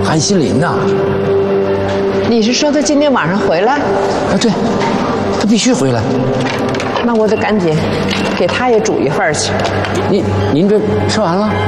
韩新林呐。 你是说他今天晚上回来？ 啊，对，他必须回来。 那我得赶紧给他也煮一份去。 您这吃完了？